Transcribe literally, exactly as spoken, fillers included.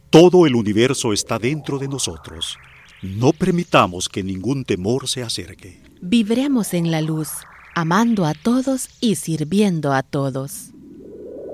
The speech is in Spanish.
Todo el universo está dentro de nosotros. No permitamos que ningún temor se acerque. Vibremos en la luz, amando a todos y sirviendo a todos.